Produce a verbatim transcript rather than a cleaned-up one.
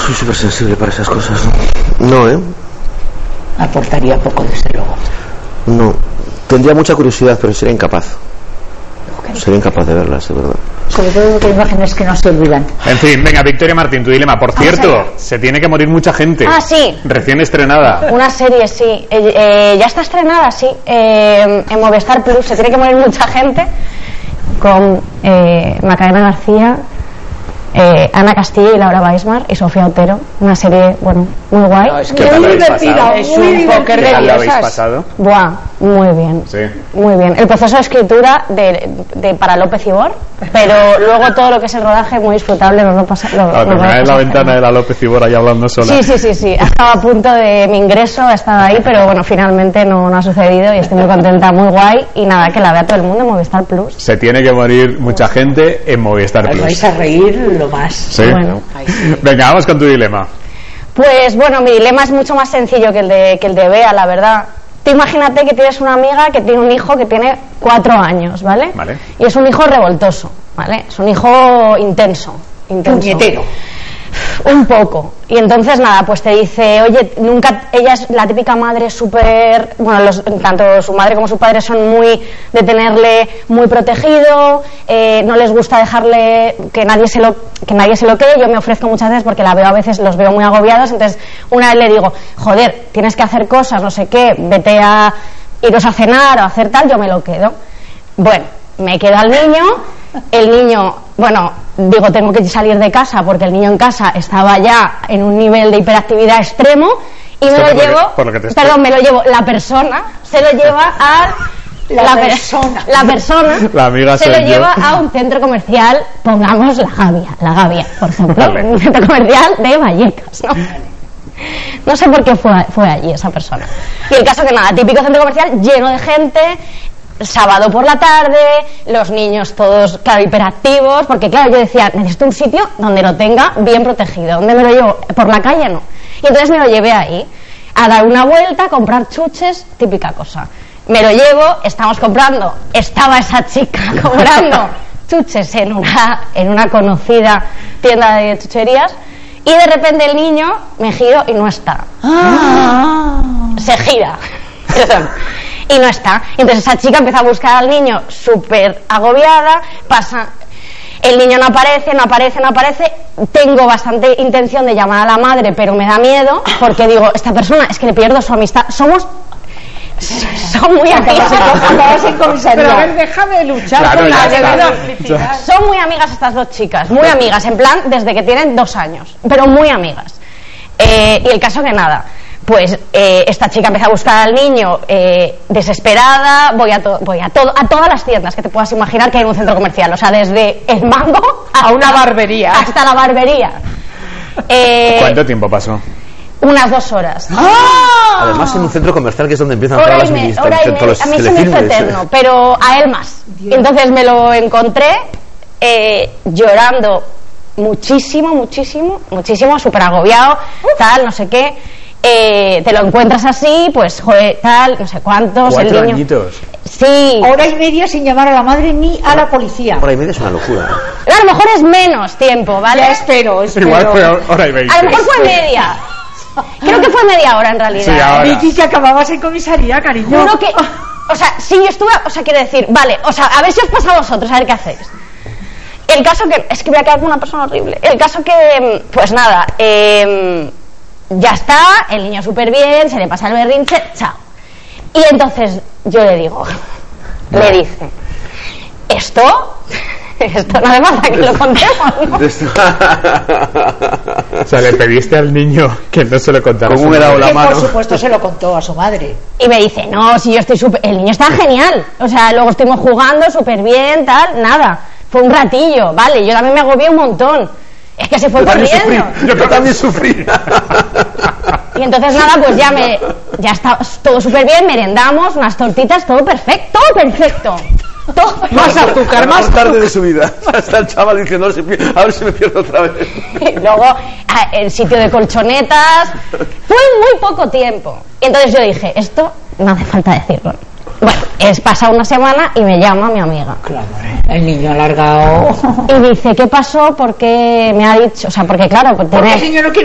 soy súper sensible para esas cosas. No, ¿eh? Aportaría poco, desde luego. No. Tendría mucha curiosidad, pero sería incapaz. Sería incapaz de verlas, de verdad. Sobre todo porque hay imágenes que no se olvidan. En fin, venga, Victoria Martín, tu dilema. Por cierto, se tiene que morir mucha gente. Ah, sí. Recién estrenada. Una serie, sí. Eh, eh, ya está estrenada, sí. Eh, en Movistar Plus. Se tiene que morir mucha gente. Con eh, Macarena García, eh, Ana Castillo y Laura Weismar y Sofía Otero. Una serie, bueno, muy guay. No, es que muy divertida. Es un póker de ¿Qué tal lo habéis diosas. pasado? Buah, muy bien. Sí. Muy bien. El proceso de escritura de, de para López Ibor, pero luego todo lo que es el rodaje muy disfrutable. Nos lo pasa, lo, A nos lo terminar en la pasa ventana de la López Ibor ahí hablando sola. Sí, sí, sí, sí. Estaba a punto de mi ingreso, estaba ahí, pero bueno, finalmente no, no ha sucedido y estoy muy contenta, muy guay. Y nada, que la vea todo el mundo en Movistar Plus. Se tiene que morir mucha gente en Movistar Os Plus. vais a reír lo más. Sí. Bueno. Ay, sí. Venga, vamos con tu dilema. Pues bueno, mi dilema es mucho más sencillo que el de, que el de Bea, la verdad. Tú imagínate que tienes una amiga que tiene un hijo que tiene cuatro años, ¿vale? Vale. Y es un hijo revoltoso, ¿vale? Es un hijo intenso. intenso. Puñetero. Un poco. Y entonces nada, pues te dice, oye, nunca, ella es la típica madre súper, bueno, los, tanto su madre como su padre son muy de tenerle muy protegido, eh, no les gusta dejarle que nadie se lo que nadie se lo quede. Yo me ofrezco muchas veces porque la veo a veces, los veo muy agobiados, entonces una vez le digo, joder, tienes que hacer cosas, no sé qué, vete a iros a cenar o a hacer tal, yo me lo quedo. Bueno, me quedo al niño, el niño, bueno, digo, tengo que salir de casa porque el niño en casa estaba ya en un nivel de hiperactividad extremo y me Esto lo por lo llevo, que- por lo que te estoy- perdón, me lo llevo, la persona se lo lleva a La per- persona. la persona La amiga se soy lo yo. lleva a un centro comercial, pongamos la Gavia, la Gavia, por ejemplo, Vale. un centro comercial de Vallecas, ¿no? No sé por qué fue, fue allí esa persona. Y el caso que nada, típico centro comercial lleno de gente, sábado por la tarde, los niños todos, claro, hiperactivos, porque claro, yo decía, necesito un sitio donde lo tenga bien protegido. ¿Dónde me lo llevo? Por la calle no. Y entonces me lo llevé ahí, a dar una vuelta, a comprar chuches, típica cosa. Me lo llevo, estamos comprando, estaba esa chica comprando chuches en una, en una conocida tienda de chucherías, y de repente el niño me giro y no está. Ah. Se gira. Perdón. Y no está. Entonces esa chica empieza a buscar al niño súper agobiada, pasa, el niño no aparece, no aparece, no aparece. Tengo bastante intención de llamar a la madre, pero me da miedo porque digo, esta persona es que le pierdo su amistad. Somos son muy amigas. Acabas en comisaría. Pero a ver, deja de luchar Claro, con ya la está. debilidad. Son muy amigas estas dos chicas, muy amigas, en plan desde que tienen dos años, pero muy amigas. Eh, y el caso que nada, pues eh, esta chica empieza a buscar al niño eh, desesperada, voy a to- voy a todo a todas las tiendas que te puedas imaginar que hay en un centro comercial, o sea, desde el mango A una barbería. hasta la barbería. Eh, ¿Cuánto tiempo pasó? unas dos horas. Además, en un centro comercial que es donde empiezan Hora todas y las me- mini- hora y todos media. los A mí se me hizo telefilmes, ¿eh? eterno, pero a él más. Entonces me lo encontré eh, llorando muchísimo, muchísimo, muchísimo, súper agobiado, tal, no sé qué. Eh, te lo encuentras así, pues, joder, tal, no sé cuántos. Cuatro el niño. añitos. Sí. Hora y media sin llamar a la madre ni a la policía. Hora y media es una locura. A lo mejor es menos tiempo, ¿vale? Ya espero, espero. Igual fue hora y veinte. A lo mejor fue media. Creo que fue media hora en realidad. Sí, ahora. Vicky, que acababas en comisaría, cariño. Juro que, o sea, sí, yo estuve, o sea, quiero decir, vale, o sea, a ver si os pasa a vosotros, a ver qué hacéis. El caso que, es que voy a quedar con una persona horrible. El caso que, pues nada, eh, ya está, el niño súper bien, se le pasa el berrinche, chao. Y entonces yo le digo, le dice, esto, esto no hace falta que lo contemos, ¿no? O sea, le pediste al niño que no se lo contara. Con a su un helado madre. la Que mano. por supuesto se lo contó a su madre. Y me dice, no, si yo estoy súper... El niño está genial. O sea, luego estuvimos jugando súper bien, tal, nada. Fue un ratillo, vale, yo también me agobié un montón. Es que se fue Yo también corriendo. sufrí. Yo también sufrí. Y entonces nada, pues ya me... Ya está todo súper bien, merendamos, unas tortitas, todo perfecto, todo perfecto. Todo perfecto. Más azúcar, más Más tarde de su vida. Hasta el chaval diciendo, a ver si pi- a ver si me pierdo otra vez. Y luego a- el sitio de colchonetas. Fue muy poco tiempo. Y entonces yo dije, esto no hace falta decirlo. Bueno, es pasado una semana y me llama mi amiga. Claro, el niño alargado. Y dice, ¿qué pasó? Porque me ha dicho, o sea, porque claro, pues Porque el tiene... niño no quiere